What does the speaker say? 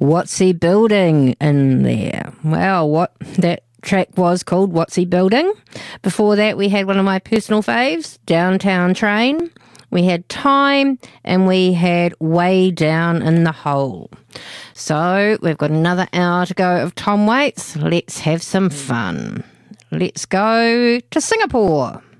What's He Building in there. Well, what that track was called What's He Building. Before that, we had one of my personal faves, Downtown Train. We had Time, and we had Way Down in the Hole. So we've got another hour to go of Tom Waits. Let's have some fun. Let's go to Singapore.